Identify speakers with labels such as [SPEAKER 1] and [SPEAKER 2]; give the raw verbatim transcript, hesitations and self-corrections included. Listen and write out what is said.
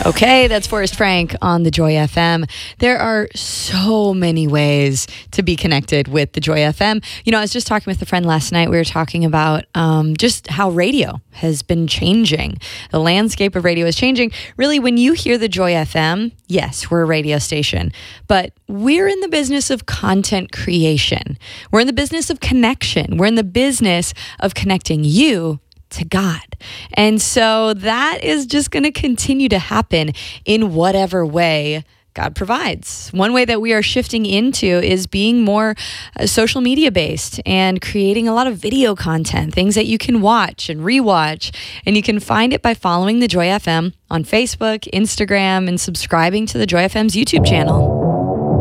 [SPEAKER 1] Okay, that's Forrest Frank on the Joy F M. There are so many ways to be connected with the Joy F M. You know, I was just talking with a friend last night. We were talking about um, just how radio has been changing. The landscape of radio is changing. Really, when you hear the Joy F M, yes, we're a radio station, but we're in the business of content creation. We're in the business of connection. We're in the business of connecting you to God. And so that is just going to continue to happen in whatever way God provides. One way that we are shifting into is being more uh, social media based and creating a lot of video content, things that you can watch and rewatch. And you can find it by following the Joy F M on Facebook, Instagram, and subscribing to the Joy F M's YouTube channel.